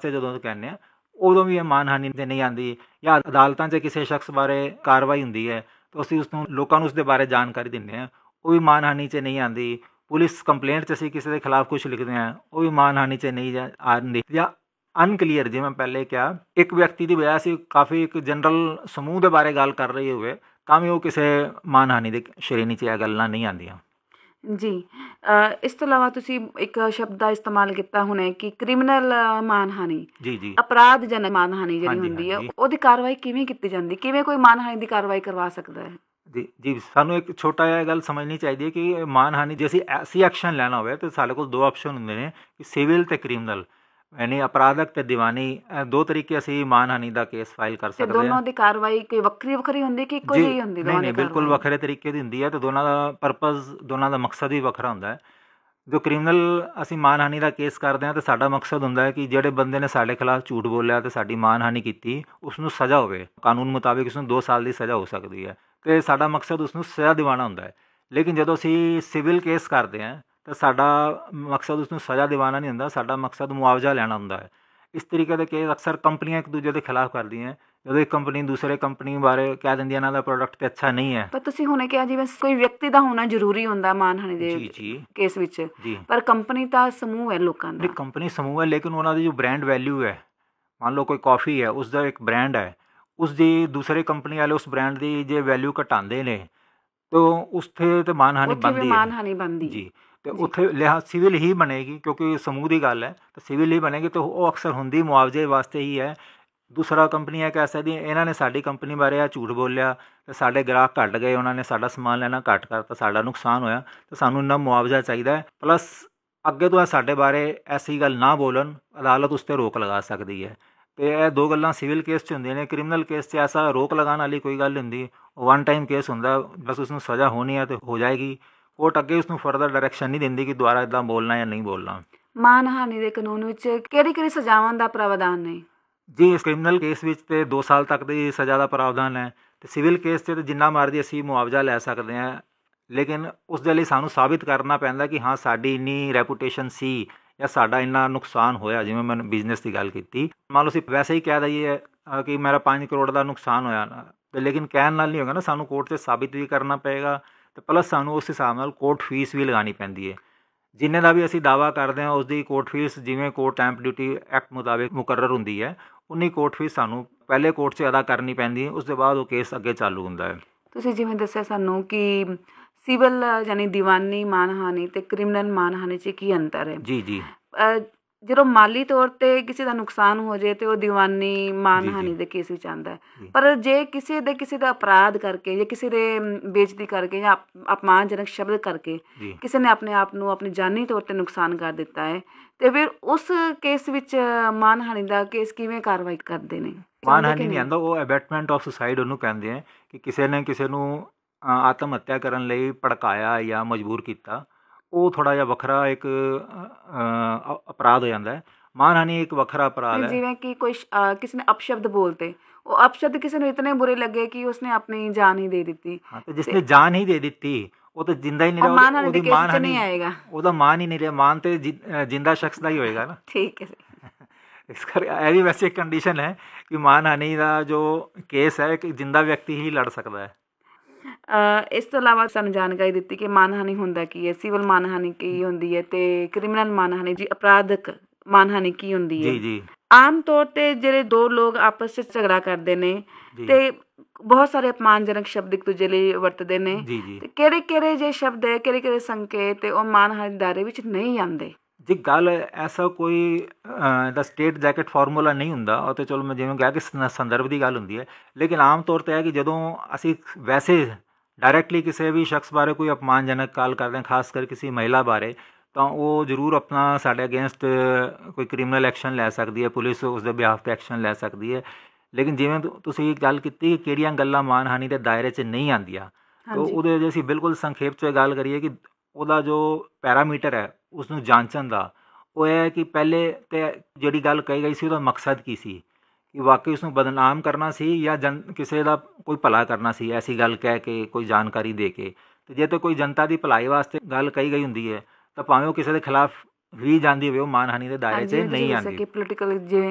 ਵਾਸਤੇ ਜਦੋਂ ਕਹਿੰਦੇ ਹਾਂ ਉਦੋਂ ਵੀ ਇਹ ਮਾਨਹਾਨੀ 'ਤੇ ਨਹੀਂ ਆਉਂਦੀ। ਜਾਂ ਅਦਾਲਤਾਂ 'ਚ ਕਿਸੇ ਸ਼ਖਸ ਬਾਰੇ ਕਾਰਵਾਈ ਹੁੰਦੀ ਹੈ ਤਾਂ ਅਸੀਂ ਉਸਨੂੰ ਲੋਕਾਂ ਨੂੰ ਉਸਦੇ ਬਾਰੇ ਜਾਣਕਾਰੀ ਦਿੰਦੇ ਹਾਂ, ਉਹ ਵੀ ਮਾਨਹਾਨੀ 'ਚ ਨਹੀਂ ਆਉਂਦੀ। ਪੁਲਿਸ ਕੰਪਲੇਂਟ 'ਚ ਅਸੀਂ ਕਿਸੇ ਦੇ ਖਿਲਾਫ ਕੁਛ ਲਿਖਦੇ ਹਾਂ, ਉਹ ਵੀ ਮਾਨਹਾਨੀ 'ਚ ਨਹੀਂ ਆਉਂਦੀ। ਜਾਂ ਅਨਕਲੀਅਰ, ਜਿਵੇਂ ਪਹਿਲੇ ਕਿਹਾ, ਇੱਕ ਵਿਅਕਤੀ ਦੀ ਬਜਾਏ ਅਸੀਂ ਕਾਫੀ ਇੱਕ ਜਨਰਲ ਸਮੂਹ ਦੇ ਬਾਰੇ ਗੱਲ ਕਰ ਰਹੀ ਹੋਵੇ ਤਾਂ ਵੀ ਉਹ ਕਿਸੇ ਮਾਨਹਾਨੀ ਦੀ ਸ਼੍ਰੇਣੀ 'ਚ ਇਹ ਗੱਲਾਂ ਨਹੀਂ ਆਉਂਦੀਆਂ। ਜੀ, ਇਸ ਤੋਂ ਇਲਾਵਾ ਤੁਸੀਂ ਇੱਕ ਸ਼ਬਦ ਦਾ ਇਸਤੇਮਾਲ ਕੀਤਾ ਹੁਣੇ ਕਿ ਕ੍ਰਿਮੀਨਲ ਮਾਨਹਾਨੀ, ਜੀ ਅਪਰਾਧਜਨਕ ਮਾਨਹਾਨੀ ਜਿਹੜੀ ਹਾਂਜੀ, ਹੁੰਦੀ ਹੈ, ਹਾਂਜੀ। ਉਹਦੀ ਕਾਰਵਾਈ ਕਿਵੇਂ ਕੀਤੀ ਜਾਂਦੀ? ਕਿਵੇਂ ਕੋਈ ਮਾਨਹਾਨੀ ਦੀ ਕਾਰਵਾਈ ਕਰਵਾ ਸਕਦਾ ਹੈ? ਜੀ ਸਾਨੂੰ ਇੱਕ ਛੋਟਾ ਜਿਹਾ ਗੱਲ ਸਮਝਣੀ ਚਾਹੀਦੀ ਹੈ ਕਿ ਮਾਨਹਾਨੀ ਜੇ ਅਸੀਂ ਐਕਸ਼ਨ ਲੈਣਾ ਹੋਵੇ ਤਾਂ ਸਾਡੇ ਕੋਲ ਦੋ ਆਪਸ਼ਨ ਹੁੰਦੇ ਨੇ ਕਿ ਸਿਵਲ ਅਤੇ ਕ੍ਰਿਮੀਨਲ, ਯਾਨੀ ਅਪਰਾਧਕ ਅਤੇ ਦੀਵਾਨੀ। ਦੋ ਤਰੀਕੇ ਅਸੀਂ ਮਾਨਹਾਨੀ ਦਾ ਕੇਸ ਫਾਈਲ ਕਰ ਸਕਦੇ ਹਾਂ। ਦੋਨੋਂ ਦੀ ਕਾਰਵਾਈ ਕੋਈ ਵੱਖਰੀ ਹੁੰਦੀ ਕਿ ਇੱਕੋ ਜਿਹੀ ਹੁੰਦੀ? ਨਹੀਂ, ਬਿਲਕੁਲ ਵੱਖਰੇ ਤਰੀਕੇ ਦੀ ਹੁੰਦੀ ਹੈ ਅਤੇ ਦੋਨਾਂ ਦਾ ਪਰਪਸ, ਦੋਨਾਂ ਦਾ ਮਕਸਦ ਵੀ ਵੱਖਰਾ ਹੁੰਦਾ ਹੈ। ਜੋ ਕ੍ਰਿਮੀਨਲ ਅਸੀਂ ਮਾਨਹਾਨੀ ਦਾ ਕੇਸ ਕਰਦੇ ਹਾਂ ਤਾਂ ਸਾਡਾ ਮਕਸਦ ਹੁੰਦਾ ਹੈ ਕਿ ਜਿਹੜੇ ਬੰਦੇ ਨੇ ਸਾਡੇ ਖਿਲਾਫ ਝੂਠ ਬੋਲਿਆ ਅਤੇ ਸਾਡੀ ਮਾਨਹਾਨੀ ਕੀਤੀ ਉਸਨੂੰ ਸਜ਼ਾ ਹੋਵੇ। ਕਾਨੂੰਨ ਮੁਤਾਬਿਕ ਉਸਨੂੰ 2 ਸਾਲ ਦੀ ਸਜ਼ਾ ਹੋ ਸਕਦੀ ਹੈ ਅਤੇ ਸਾਡਾ ਮਕਸਦ ਉਸਨੂੰ ਸਜ਼ਾ ਦਿਵਾਉਣਾ ਹੁੰਦਾ ਹੈ। ਲੇਕਿਨ ਜਦੋਂ ਅਸੀਂ ਸਿਵਲ ਕੇਸ ਕਰਦੇ ਹਾਂ ਤਾਂ ਸਾਡਾ ਮਕਸਦ ਉਸਨੂੰ ਸਜ਼ਾ ਦਿਵਾਉਣਾ ਨਹੀਂ ਹੁੰਦਾ, ਸਾਡਾ ਮਕਸਦ ਮੁਆਵਜ਼ਾ ਲੈਣਾ ਹੁੰਦਾ ਹੈ। ਇਸ ਤਰੀਕੇ ਦੇ ਕੇਸ ਅਕਸਰ ਕੰਪਨੀਆਂ ਇੱਕ ਦੂਜੇ ਦੇ ਖਿਲਾਫ ਕਰਦੀਆਂ। ਜਦੋਂ ਇੱਕ ਕੰਪਨੀ ਦੂਸਰੇ ਕੰਪਨੀ ਬਾਰੇ ਕਹਿ ਦਿੰਦੀ ਇਹਨਾਂ ਦਾ ਪ੍ਰੋਡਕਟ ਤਾਂ ਅੱਛਾ ਨਹੀਂ ਹੈ। ਪਰ ਤੁਸੀਂ ਹੁਣੇ ਕਿਹਾ ਜਿਵੇਂ ਕੋਈ ਵਿਅਕਤੀ ਦਾ ਹੋਣਾ ਜ਼ਰੂਰੀ ਹੁੰਦਾ ਮਾਨਹਾਨੀ ਦੇ ਕੇਸ ਵਿੱਚ, ਪਰ ਕੰਪਨੀ ਤਾਂ ਸਮੂਹ ਹੈ ਲੋਕਾਂ ਦਾ। ਕੰਪਨੀ ਸਮੂਹ ਹੈ, ਲੇਕਿਨ ਉਹਨਾਂ ਦੀ ਜੋ ਬ੍ਰਾਂਡ ਵੈਲਿਊ ਹੈ, ਮੰਨ ਲਓ ਕੋਈ ਕਾਫੀ ਹੈ, ਉਸਦਾ ਇੱਕ ਬ੍ਰਾਂਡ ਹੈ, ਉਸਦੀ ਦੂਸਰੇ ਕੰਪਨੀ ਵਾਲੇ ਉਸ ਬ੍ਰਾਂਡ ਦੀ ਜੇ ਵੈਲਿਊ ਘਟਾਉਂਦੇ ਨੇ ਤਾਂ ਉੱਥੇ ਤਾਂ ਮਾਨਹਾਨੀ ਬਣਦੀ ਜੀ। ਅਤੇ ਉੱਥੇ ਸਿਵਲ ਹੀ ਬਣੇਗੀ, ਕਿਉਂਕਿ ਸਮੂਹ ਦੀ ਗੱਲ ਹੈ ਤਾਂ ਸਿਵਲ ਹੀ ਬਣੇਗੀ। ਅਤੇ ਉਹ ਅਕਸਰ ਹੁੰਦੀ ਮੁਆਵਜ਼ੇ ਵਾਸਤੇ ਹੀ ਹੈ। ਦੂਸਰਾ ਕੰਪਨੀ ਇਹ ਕਹਿ ਸਕਦੀ ਇਹਨਾਂ ਨੇ ਸਾਡੀ ਕੰਪਨੀ ਬਾਰੇ ਆ ਝੂਠ ਬੋਲਿਆ ਅਤੇ ਸਾਡੇ ਗ੍ਰਾਹਕ ਘੱਟ ਗਏ, ਉਹਨਾਂ ਨੇ ਸਾਡਾ ਸਮਾਨ ਲੈਣਾ ਘੱਟ ਕਰਤਾ, ਸਾਡਾ ਨੁਕਸਾਨ ਹੋਇਆ ਅਤੇ ਸਾਨੂੰ ਇੰਨਾ ਮੁਆਵਜ਼ਾ ਚਾਹੀਦਾ ਹੈ। ਪਲੱਸ ਅੱਗੇ ਤੋਂ ਸਾਡੇ ਬਾਰੇ ਐਸੀ ਗੱਲ ਨਾ ਬੋਲਣ, ਅਦਾਲਤ ਉਸ 'ਤੇ ਰੋਕ ਲਗਾ ਸਕਦੀ ਹੈ। ਅਤੇ ਇਹ ਦੋ ਗੱਲਾਂ ਸਿਵਲ ਕੇਸ 'ਚ ਹੁੰਦੀਆਂ ਨੇ। ਕ੍ਰਿਮੀਨਲ ਕੇਸ 'ਚ ਐਸਾ ਰੋਕ ਲਗਾਉਣ ਵਾਲੀ ਕੋਈ ਗੱਲ ਨਹੀਂ ਹੁੰਦੀ, ਵਨ ਟਾਈਮ ਕੇਸ ਹੁੰਦਾ, ਬਸ ਉਸਨੂੰ ਸਜ਼ਾ ਹੋਣੀ ਹੈ ਅਤੇ ਹੋ ਜਾਏਗੀ। ਕੋਰਟ ਅੱਗੇ ਉਸਨੂੰ ਫਰਦਰ ਡਾਇਰੈਕਸ਼ਨ ਨਹੀਂ ਦਿੰਦੀ ਕਿ ਦੁਬਾਰਾ ਇੱਦਾਂ ਬੋਲਣਾ ਜਾਂ ਨਹੀਂ ਬੋਲਣਾ। ਮਾਨਹਾਨੀ ਦੇ ਕਾਨੂੰਨ ਵਿੱਚ ਕਿਹੜੀ ਸਜ਼ਾਵਾਂ ਦਾ ਪ੍ਰਾਵਧਾਨ ਨੇ? ਜੀ, ਇਸ ਕ੍ਰਿਮੀਨਲ ਕੇਸ ਵਿੱਚ ਤਾਂ 2 ਸਾਲ ਤੱਕ ਦੀ ਸਜ਼ਾ ਦਾ ਪ੍ਰਾਵਧਾਨ ਹੈ ਅਤੇ ਸਿਵਲ ਕੇਸ 'ਚ ਤਾਂ ਜਿੰਨਾ ਮਰਜ਼ੀ ਅਸੀਂ ਮੁਆਵਜ਼ਾ ਲੈ ਸਕਦੇ ਹਾਂ। ਲੇਕਿਨ ਉਸ ਦੇ ਲਈ ਸਾਨੂੰ ਸਾਬਿਤ ਕਰਨਾ ਪੈਂਦਾ ਕਿ ਹਾਂ ਸਾਡੀ ਇੰਨੀ ਰੈਪੂਟੇਸ਼ਨ ਸੀ ਜਾਂ ਸਾਡਾ ਇੰਨਾ ਨੁਕਸਾਨ ਹੋਇਆ। ਜਿਵੇਂ ਮੈਂ ਬਿਜ਼ਨਸ ਦੀ ਗੱਲ ਕੀਤੀ, ਮੰਨ ਲਓ ਅਸੀਂ ਵੈਸੇ ਹੀ ਕਹਿ ਦਈਏ ਕਿ ਮੇਰਾ 5 ਕਰੋੜ ਦਾ ਨੁਕਸਾਨ ਹੋਇਆ, ਅਤੇ ਲੇਕਿਨ ਕਹਿਣ ਨਾਲ ਨਹੀਂ ਹੋਗਾ ਨਾ, ਸਾਨੂੰ ਕੋਰਟ 'ਚ ਸਾਬਿਤ ਵੀ ਕਰਨਾ ਪਏਗਾ ਅਤੇ ਪਲੱਸ ਸਾਨੂੰ ਉਸ ਹਿਸਾਬ ਨਾਲ ਕੋਰਟ ਫੀਸ ਵੀ ਲਗਾਉਣੀ ਪੈਂਦੀ ਹੈ। ਜਿੰਨੇ ਦਾ ਵੀ ਅਸੀਂ ਦਾਅਵਾ ਕਰਦੇ ਹਾਂ ਉਸਦੀ ਕੋਰਟ ਫੀਸ, ਜਿਵੇਂ ਕੋਰਟ ਸਟੈਂਪ ਡਿਊਟੀ ਐਕਟ ਮੁਤਾਬਿਕ ਮੁਕਰਰ ਹੁੰਦੀ ਹੈ, ਉਨੀ ਕੋਰਟ ਫੀਸ ਸਾਨੂੰ ਪਹਿਲੇ ਕੋਰਟ 'ਚ ਅਦਾ ਕਰਨੀ ਪੈਂਦੀ ਹੈ। ਉਸ ਤੋਂ ਬਾਅਦ ਉਹ ਕੇਸ ਅੱਗੇ ਚਾਲੂ ਹੁੰਦਾ ਹੈ। ਤੁਸੀਂ ਜਿਵੇਂ ਦੱਸਿਆ ਸਾਨੂੰ ਕਿ ਸਿਵਲ ਯਾਨੀ ਦੀਵਾਨੀ ਮਾਨਹਾਨੀ ਅਤੇ ਕ੍ਰਿਮੀਨਲ ਮਾਨਹਾਨੀ 'ਚ ਕੀ ਅੰਤਰ ਹੈ? ਜੀ ਜਦੋਂ ਮਾਲੀ ਤੌਰ 'ਤੇ ਕਿਸੇ ਦਾ ਨੁਕਸਾਨ ਹੋ ਜਾਏ ਤਾਂ ਉਹ ਦੀਵਾਨੀ ਮਾਨਹਾਨੀ ਦੇ ਕੇਸ ਵਿੱਚ ਆਉਂਦਾ ਹੈ। ਪਰ ਜੇ ਕਿਸੇ ਦਾ ਅਪਰਾਧ ਕਰਕੇ ਜਾਂ ਕਿਸੇ ਦੇ ਬੇਇੱਜ਼ਤੀ ਕਰਕੇ ਜਾਂ ਅਪਮਾਨਜਨਕ ਸ਼ਬਦ ਕਰਕੇ ਕਿਸੇ ਨੇ ਆਪਣੇ ਆਪ ਨੂੰ ਆਪਣੀ ਜਾਨੀ ਤੌਰ 'ਤੇ ਨੁਕਸਾਨ ਕਰ ਦਿੱਤਾ ਹੈ, ਅਤੇ ਫਿਰ ਉਸ ਕੇਸ ਵਿੱਚ ਮਾਨਹਾਨੀ ਦਾ ਕੇਸ ਕਿਵੇਂ ਕਾਰਵਾਈ ਕਰਦੇ ਨੇ? ਮਾਨਹਾਨੀ ਨਹੀਂ ਆਉਂਦਾ, ਉਹ ਅਬੈਟਮੈਂਟ ਆਫ ਸੁਸਾਈਡ ਉਹਨੂੰ ਕਹਿੰਦੇ ਹੈ ਕਿ ਕਿਸੇ ਨੇ ਕਿਸੇ ਨੂੰ ਆਤਮ ਹੱਤਿਆ ਕਰਨ ਲਈ ਭੜਕਾਇਆ ਜਾਂ ਮਜਬੂਰ ਕੀਤਾ। ਉਹ ਥੋੜ੍ਹਾ ਜਿਹਾ ਵੱਖਰਾ ਇੱਕ ਅਪਰਾਧ ਹੋ ਜਾਂਦਾ ਹੈ। ਮਾਨਹਾਨੀ ਇੱਕ ਵੱਖਰਾ ਅਪਰਾਧ ਹੈ। ਜਿਵੇਂ ਕਿ ਕੋਈ ਕਿਸੇ ਨੇ ਅਪਸ਼ਬਦ ਬੋਲਤੇ, ਉਹ ਅਪਸ਼ਬਦ ਕਿਸੇ ਨੂੰ ਇਤਨੇ ਬੁਰੇ ਲੱਗੇ ਕਿ ਉਸਨੇ ਆਪਣੀ ਜਾਨ ਹੀ ਦੇ ਦਿੱਤੀ। ਹਾਂ, ਅਤੇ ਜਿਸਨੇ ਜਾਨ ਹੀ ਦੇ ਦਿੱਤੀ ਉਹ ਤਾਂ ਜਿੰਦਾ ਹੀ ਨਹੀਂ ਰਿਹਾ, ਉਹਦੀ ਮਾਨਹਾਨੀ ਨਹੀਂ ਆਏਗਾ, ਉਹਦਾ ਮਾਨ ਹੀ ਨਹੀਂ ਰਿਹਾ। ਮਾਨ ਤੇ ਜਿੰਦਾ ਸ਼ਖਸ ਦਾ ਹੀ ਹੋਏਗਾ ਨਾ। ਠੀਕ ਹੈ। ਇਸ ਕਰਕੇ ਇਹ ਵੀ ਵੈਸੇ ਇੱਕ ਕੰਡੀਸ਼ਨ ਹੈ ਕਿ ਮਾਨਹਾਨੀ ਦਾ ਜੋ ਕੇਸ ਹੈ ਇੱਕ ਜਿੰਦਾ ਵਿਅਕਤੀ ਹੀ ਲੜ ਸਕਦਾ ਹੈ। ਇਸ ਤੋਂ ਇਲਾਵਾ ਸਾਨੂੰ ਜਾਣਕਾਰੀ ਦਿੱਤੀ ਕਿ ਮਾਨਹਾਨੀ ਹੁੰਦਾ ਕੀ ਹੈ, ਸਿਵਲ ਮਾਨਹਾਨੀ ਕੀ ਹੁੰਦੀ ਹੈ ਅਤੇ ਕ੍ਰਿਮੀਨਲ ਮਾਨਹਾਨੀ ਜੀ ਅਪਰਾਧਕ ਮਾਨਹਾਨੀ ਕੀ ਹੁੰਦੀ ਹੈ। ਜੀ ਆਮ ਤੌਰ 'ਤੇ ਜਿਹੜੇ ਦੋ ਲੋਕ ਆਪਸ 'ਚ ਝਗੜਾ ਕਰਦੇ ਨੇ ਅਤੇ ਬਹੁਤ ਸਾਰੇ ਅਪਮਾਨਜਨਕ ਸ਼ਬਦ ਇੱਕ ਦੂਜੇ ਲਈ ਵਰਤਦੇ ਨੇ, ਅਤੇ ਕਿਹੜੇ ਜਿਹੇ ਸ਼ਬਦ ਹੈ, ਕਿਹੜੇ ਸੰਕੇਤ ਉਹ ਮਾਨਹਾਨੀ ਦਾਇਰੇ ਵਿੱਚ ਨਹੀਂ ਆਉਂਦੇ? ਜੀ, ਗੱਲ ਐਸਾ ਕੋਈ ਦਾ ਸਟੇਟ ਜੈਕਟ ਫਾਰਮੂਲਾ ਨਹੀਂ ਹੁੰਦਾ। ਉਹ ਤਾਂ ਚਲੋ ਮੈਂ ਜਿਵੇਂ ਕਿਹਾ ਕਿ ਸੰਦਰਭ ਦੀ ਗੱਲ ਹੁੰਦੀ ਹੈ, ਲੇਕਿਨ ਆਮ ਤੌਰ 'ਤੇ ਹੈ ਕਿ ਜਦੋਂ ਅਸੀਂ ਵੈਸੇ ਡਾਇਰੈਕਟਲੀ ਕਿਸੇ ਵੀ ਸ਼ਖਸ ਬਾਰੇ ਕੋਈ ਅਪਮਾਨਜਨਕ ਗੱਲ ਕਰਦੇ ਹਾਂ, ਖਾਸ ਕਰ ਕਿਸੇ ਮਹਿਲਾ ਬਾਰੇ, ਤਾਂ ਉਹ ਜ਼ਰੂਰ ਆਪਣਾ ਸਾਡੇ ਅਗੇਂਸਟ ਕੋਈ ਕ੍ਰਿਮੀਨਲ ਐਕਸ਼ਨ ਲੈ ਸਕਦੀ ਹੈ, ਪੁਲਿਸ ਉਸਦੇ ਬਿਹਾਫ 'ਤੇ ਐਕਸ਼ਨ ਲੈ ਸਕਦੀ ਹੈ। ਲੇਕਿਨ ਜਿਵੇਂ ਤੁਸੀਂ ਗੱਲ ਕੀਤੀ ਕਿਹੜੀਆਂ ਗੱਲਾਂ ਮਾਨਹਾਨੀ ਦੇ ਦਾਇਰੇ 'ਚ ਨਹੀਂ ਆਉਂਦੀਆਂ, ਤਾਂ ਉਹਦੇ ਜੇ ਅਸੀਂ ਬਿਲਕੁਲ ਸੰਖੇਪ 'ਚ ਗੱਲ ਕਰੀਏ ਕਿ ਉਹਦਾ ਜੋ ਪੈਰਾਮੀਟਰ ਹੈ ਉਸਨੂੰ ਜਾਂਚਣ ਦਾ, ਉਹ ਇਹ ਹੈ ਕਿ ਪਹਿਲੇ ਤਾਂ ਜਿਹੜੀ ਗੱਲ ਕਹੀ ਗਈ ਸੀ ਉਹਦਾ ਮਕਸਦ ਕੀ ਸੀ, ਕਿ ਵਾਕਈ ਉਸਨੂੰ ਬਦਨਾਮ ਕਰਨਾ ਸੀ ਜਾਂ ਕਿਸੇ ਦਾ ਕੋਈ ਭਲਾ ਕਰਨਾ ਸੀ, ਐਸੀ ਗੱਲ ਕਹਿ ਕੇ ਕੋਈ ਜਾਣਕਾਰੀ ਦੇ ਕੇ। ਅਤੇ ਜੇ ਤਾਂ ਕੋਈ ਜਨਤਾ ਦੀ ਭਲਾਈ ਵਾਸਤੇ ਗੱਲ ਕਹੀ ਗਈ ਹੁੰਦੀ ਹੈ ਤਾਂ ਭਾਵੇਂ ਉਹ ਕਿਸੇ ਦੇ ਖਿਲਾਫ ਵੀ ਜਾਂਦੀ ਹੋਵੇ, ਉਹ ਮਾਨਹਾਨੀ ਦੇ ਦਾਇਰੇ 'ਚ ਨਹੀਂ ਆਉਂਦੀ। ਪੋਲੀਟੀਕਲ ਜਿਵੇਂ